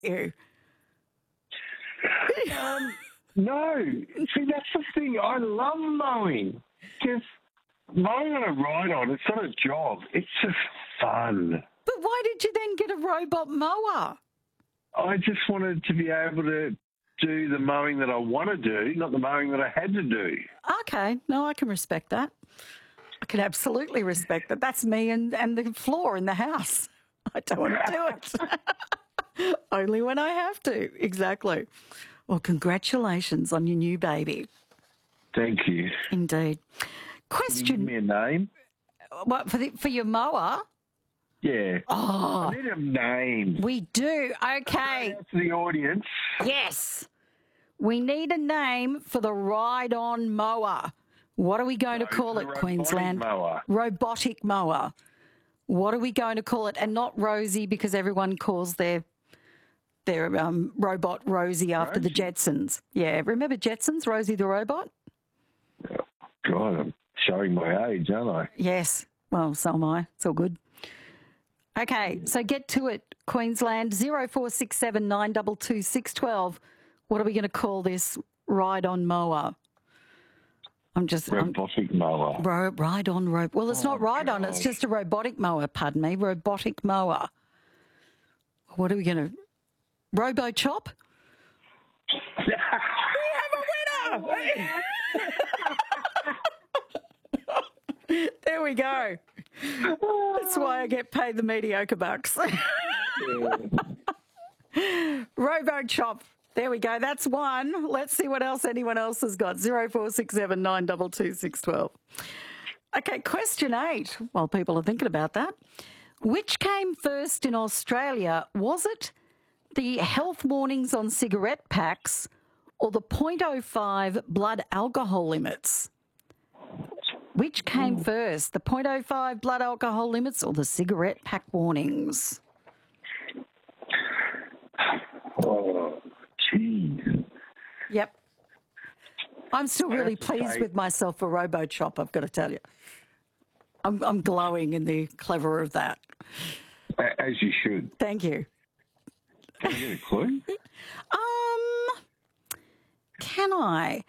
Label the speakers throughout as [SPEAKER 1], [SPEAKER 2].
[SPEAKER 1] you?
[SPEAKER 2] No. See, that's the thing. I love mowing. Just mowing on a ride-on, it's not a job. It's just fun.
[SPEAKER 1] But why did you then get a robot mower?
[SPEAKER 2] I just wanted to be able to do the mowing that I want to do, not the mowing that I had to do.
[SPEAKER 1] Okay. No, I can respect that. I can absolutely respect that. That's me and the floor in the house. I don't want to do it. Only when I have to. Exactly. Well, congratulations on your new baby.
[SPEAKER 2] Thank you.
[SPEAKER 1] Indeed.
[SPEAKER 2] Can you give me a name?
[SPEAKER 1] What, for your mower?
[SPEAKER 2] Yeah.
[SPEAKER 1] Oh.
[SPEAKER 2] I need a name.
[SPEAKER 1] We do. Okay.
[SPEAKER 2] To the audience.
[SPEAKER 1] Yes. We need a name for the ride-on mower. What are we going to call it, Queensland?
[SPEAKER 2] Mower.
[SPEAKER 1] Robotic mower. What are we going to call it? And not Rosie, because everyone calls their robot Rosie after the Jetsons. Yeah, remember Jetsons, Rosie the robot?
[SPEAKER 2] Oh, God, I'm showing my age, aren't I?
[SPEAKER 1] Yes. Well, so am I. It's all good. Okay, so get to it, Queensland. 0467 922 612. What are we going to call this ride-on mower?
[SPEAKER 2] Robotic mower.
[SPEAKER 1] Ride-on. Well, it's not ride-on. It's just a robotic mower, pardon me. Robotic mower. What are we going to... Robo-chop? We have a winner! There we go. That's why I get paid the mediocre bucks. Robo-chop. There we go. That's one. Let's see what else anyone else has got. 0467 922 612. Okay, question 8, while people are thinking about that. Which came first in Australia? Was it the health warnings on cigarette packs or the 0.05 blood alcohol limits? Which came first, the 0.05 blood alcohol limits or the cigarette pack warnings?
[SPEAKER 2] Oh, geez.
[SPEAKER 1] Yep. I'm still really pleased with myself for RoboChop, I've got to tell you. I'm glowing in the clever of that.
[SPEAKER 2] As you should.
[SPEAKER 1] Thank you.
[SPEAKER 2] Can I get a clue?
[SPEAKER 1] Can I?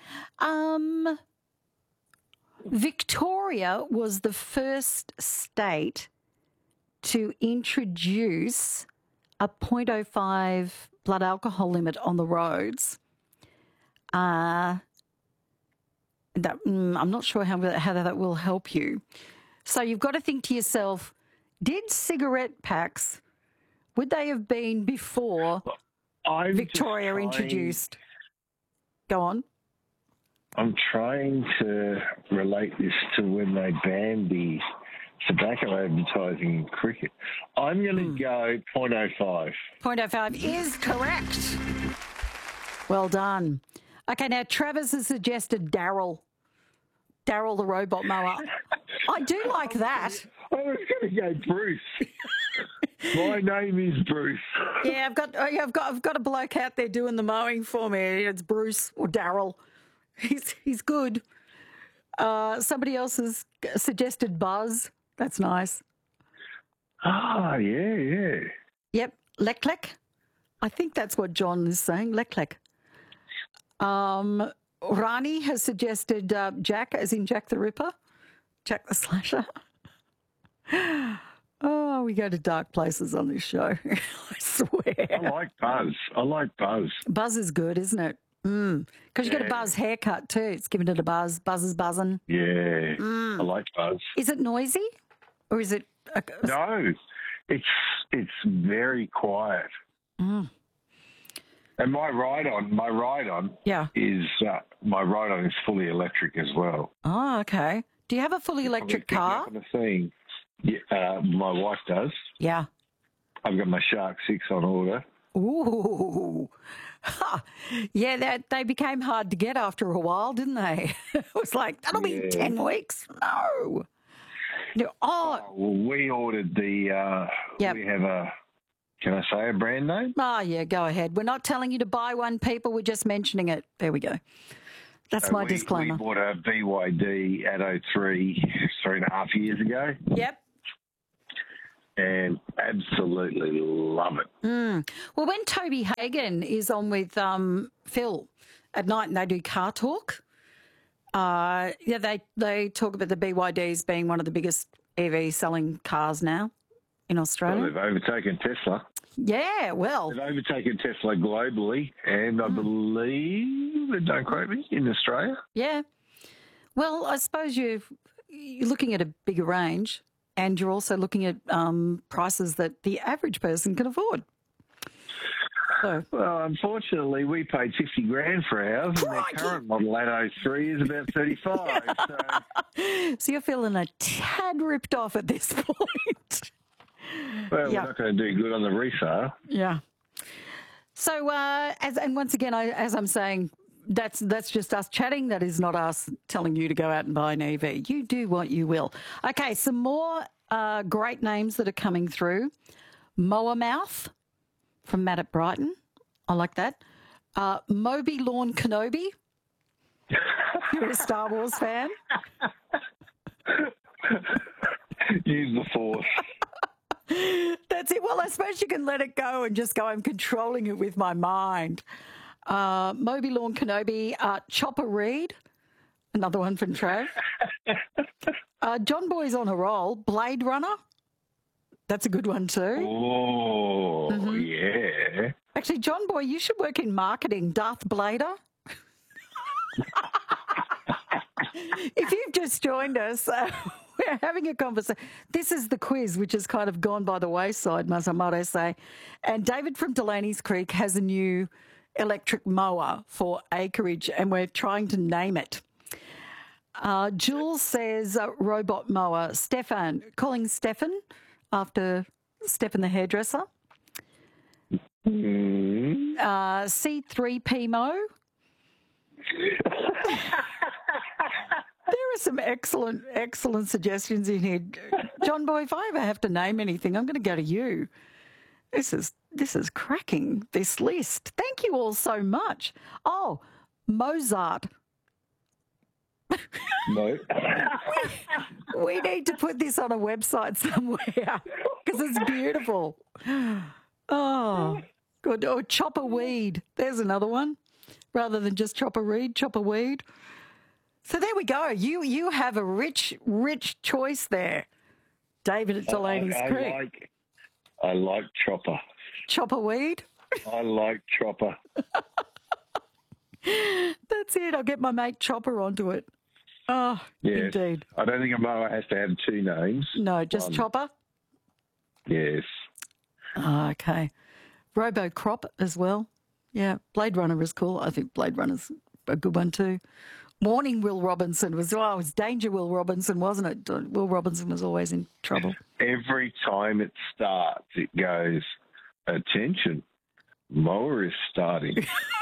[SPEAKER 1] Victoria was the first state to introduce a 0.05 blood alcohol limit on the roads. I'm not sure how that will help you. So you've got to think to yourself, did cigarette packs, would they have been before Victoria introduced? Go on.
[SPEAKER 2] I'm trying to relate this to when they banned the tobacco advertising in cricket. I'm going to go 0.05.
[SPEAKER 1] 0.05 is correct. Well done. Okay, now Travis has suggested Daryl the robot mower. I do like that.
[SPEAKER 2] I was going to go Bruce. My name is Bruce.
[SPEAKER 1] Yeah, I've got a bloke out there doing the mowing for me. It's Bruce or Daryl. He's good. Somebody else has suggested Buzz. That's nice.
[SPEAKER 2] Ah, yeah.
[SPEAKER 1] Yep, Leclerc. I think that's what John is saying, Leclerc. Rani has suggested Jack, as in Jack the Ripper, Jack the Slasher. Oh, we go to dark places on this show. I swear.
[SPEAKER 2] I like Buzz.
[SPEAKER 1] Buzz is good, isn't it? Because you get a Buzz haircut too. It's giving it a buzz. Buzz is buzzing.
[SPEAKER 2] Yeah, I like Buzz.
[SPEAKER 1] Is it noisy, or is it?
[SPEAKER 2] No, it's very quiet. And my ride-on is fully electric as well.
[SPEAKER 1] Oh, okay. Do you have a fully electric car?
[SPEAKER 2] My wife does.
[SPEAKER 1] Yeah.
[SPEAKER 2] I've got my Shark 6 on order.
[SPEAKER 1] Ooh. Yeah, they became hard to get after a while, didn't they? It was like, that'll be 10 weeks. No.
[SPEAKER 2] Well, we ordered the, we have a, can I say a brand name?
[SPEAKER 1] Oh, yeah, go ahead. We're not telling you to buy one, people. We're just mentioning it. There we go. That's my disclaimer.
[SPEAKER 2] We bought a BYD Atto 3.5 years ago.
[SPEAKER 1] Yep.
[SPEAKER 2] and absolutely love it.
[SPEAKER 1] Well, when Toby Hagen is on with Phil at night and they do car talk, they talk about the BYDs being one of the biggest EV selling cars now in Australia.
[SPEAKER 2] Well, they've overtaken Tesla.
[SPEAKER 1] Yeah, well.
[SPEAKER 2] They've overtaken Tesla globally, and I believe, don't quote me, in Australia.
[SPEAKER 1] Yeah. Well, I suppose you're looking at a bigger range, and you're also looking at prices that the average person can afford. So.
[SPEAKER 2] Well, unfortunately, we paid $50,000 for ours, and their current model Atto 3 is about 35.
[SPEAKER 1] So you're feeling a tad ripped off at this point.
[SPEAKER 2] Well, we're not going to do good on the resale.
[SPEAKER 1] Yeah. So, and once again, as I'm saying, that's just us chatting. That is not us telling you to go out and buy an EV. You do what you will. Okay, some more great names that are coming through. Mower Mouth from Matt at Brighton. I like that. Moby Lawn Kenobi. You're a Star Wars fan?
[SPEAKER 2] Use the Force.
[SPEAKER 1] That's it. Well, I suppose you can let it go and just go, I'm controlling it with my mind. Moby Lawn Kenobi, Chopper Reed, another one from Trav. John Boy's on a roll. Blade Runner, that's a good one too.
[SPEAKER 2] Oh, yeah.
[SPEAKER 1] Actually, John Boy, you should work in marketing. Darth Blader. If you've just joined us, we're having a conversation. This is the quiz, which has kind of gone by the wayside, might I say. And David from Delaney's Creek has a new electric mower for acreage, and we're trying to name it. Jules says robot mower. Stefan, calling Stefan after Stefan the hairdresser. C3 Mo. There are some excellent suggestions in here. John Boy, if I ever have to name anything, I'm going to go to you. This is cracking, this list. Thank you all so much. Oh, Mozart.
[SPEAKER 2] No.
[SPEAKER 1] We need to put this on a website somewhere because it's beautiful. Oh, good. Or Chopper Weed. There's another one. Rather than just Chopper Reed, Chopper Weed. So there we go. You have a rich choice there, David at Delaney's Creek.
[SPEAKER 2] I like Chopper.
[SPEAKER 1] Chopper Weed?
[SPEAKER 2] I like Chopper.
[SPEAKER 1] That's it. I'll get my mate Chopper onto it. Oh, yes. Indeed.
[SPEAKER 2] I don't think a mower has to have two names.
[SPEAKER 1] No, just Chopper?
[SPEAKER 2] Yes.
[SPEAKER 1] Oh, okay. Robocrop as well. Yeah, Blade Runner is cool. I think Blade Runner's a good one too. Morning Will Robinson was, it was Danger Will Robinson, wasn't it? Will Robinson was always in trouble.
[SPEAKER 2] Every time it starts, it goes, attention, mower is starting.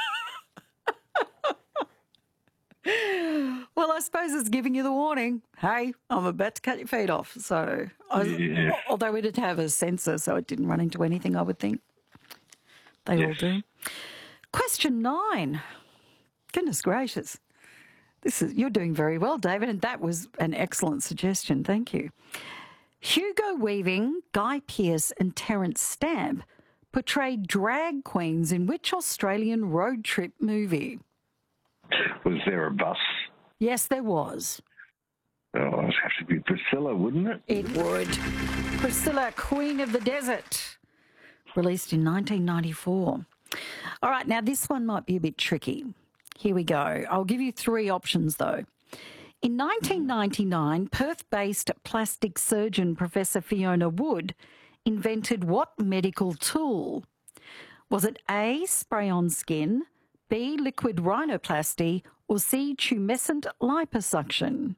[SPEAKER 1] Well, I suppose it's giving you the warning. Hey, I'm about to cut your feet off. So, although we did have a sensor, so it didn't run into anything, I would think. They all do. Question 9. Goodness gracious. You're doing very well, David, and that was an excellent suggestion. Thank you. Hugo Weaving, Guy Pearce and Terence Stamp portrayed drag queens in which Australian road trip movie?
[SPEAKER 2] Was there a bus?
[SPEAKER 1] Yes, there was.
[SPEAKER 2] Oh, it would have to be Priscilla, wouldn't it?
[SPEAKER 1] It would. Priscilla, Queen of the Desert, released in 1994. All right, now this one might be a bit tricky. Here we go. I'll give you 3 options, though. In 1999, Perth-based plastic surgeon Professor Fiona Wood invented what medical tool? Was it A, spray-on skin, B, liquid rhinoplasty, or C, tumescent liposuction?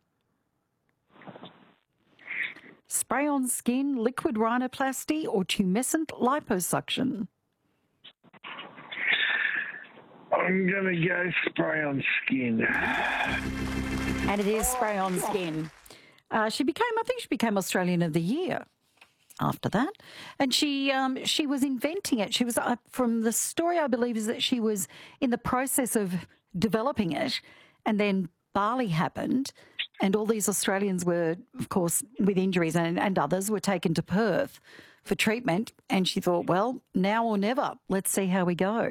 [SPEAKER 1] Spray-on skin, liquid rhinoplasty, or tumescent liposuction?
[SPEAKER 2] I'm going to go spray on skin.
[SPEAKER 1] And it is spray on skin. I think she became Australian of the Year after that. And she was inventing it. She was, from the story I believe, is that she was in the process of developing it, and then Bali happened, And all these Australians were, of course, with injuries and others were taken to Perth for treatment. And she thought, well, now or never. Let's see how we go.